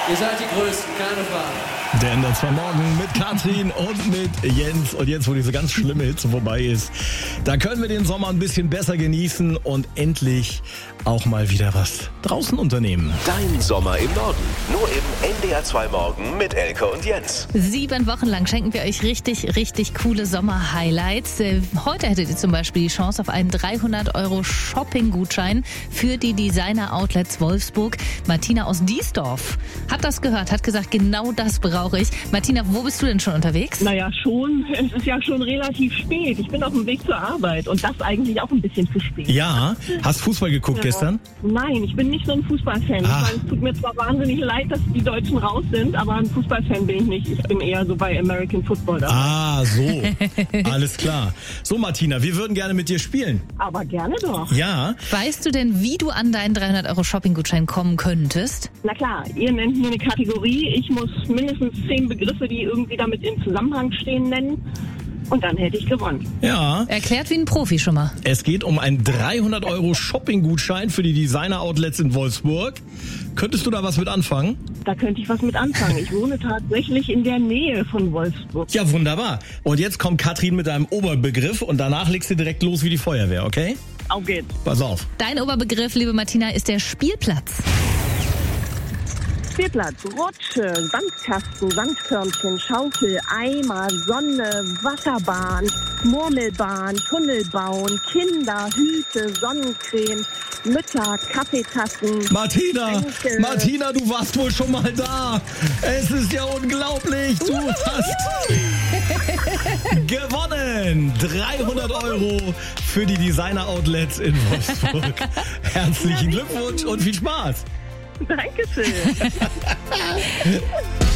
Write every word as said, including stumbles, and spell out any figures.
Ihr seid die Größten, keine Frage. Der ändert zwar morgen mit Katrin und mit Jens. Und jetzt, wo diese ganz schlimme Hitze vorbei ist, da können wir den Sommer ein bisschen besser genießen und endlich auch mal wieder was draußen unternehmen. Dein Sommer im Norden. Nur im N D R zwei Morgen mit Elke und Jens. Sieben Wochen lang schenken wir euch richtig, richtig coole Sommer-Highlights. Heute hättet ihr zum Beispiel die Chance auf einen dreihundert Euro Shopping-Gutschein für die Designer-Outlets Wolfsburg. Martina aus Diesdorf hat das gehört, hat gesagt, genau das brauche ich. Martina, wo bist du denn schon unterwegs? Naja, schon. Es ist ja schon relativ spät. Ich bin auf dem Weg zur Arbeit und das eigentlich auch ein bisschen zu spät. Ja, hast Fußball geguckt Ja. gestern? Nein, ich bin nicht so ein Fußballfan. Ah. Ich meine, es tut mir zwar wahnsinnig leid, dass die Deutschen raus sind, aber ein Fußballfan bin ich nicht. Ich bin eher so bei American Football dabei. Ah, so. Alles klar. So, Martina, wir würden gerne mit dir spielen. Aber gerne doch. Ja, Weißt du denn, wie du an deinen dreihundert Euro Shopping-Gutschein kommen könntest? Na klar, ihr nennt mir eine Kategorie. Ich muss mindestens zehn Begriffe, die irgendwie damit in Zusammenhang stehen, nennen. Und dann hätte ich gewonnen. ja. Erklärt wie ein Profi schon mal. Es geht um einen dreihundert Euro Shopping-Gutschein für die Designer-Outlets in Wolfsburg. Könntest du da was mit anfangen? Da könnte ich was mit anfangen. Ich wohne tatsächlich in der Nähe von Wolfsburg. Ja, wunderbar. Und jetzt kommt Katrin mit einem Oberbegriff und danach legst du direkt los wie die Feuerwehr, okay? Auf geht's. Pass auf. Dein Oberbegriff, liebe Martina, ist der Spielplatz. Spielplatz, Rutsche, Sandkasten, Sandkörnchen, Schaufel, Eimer, Sonne, Wasserbahn, Murmelbahn, Tunnelbauen, Kinder, Hüte, Sonnencreme, Mütter, Kaffeetassen. Martina, Danke. Martina, du warst wohl schon mal da. Es ist ja unglaublich. Du hast gewonnen. dreihundert Euro für die Designer-Outlets in Wolfsburg. Herzlichen Glückwunsch und viel Spaß. Dankeschön.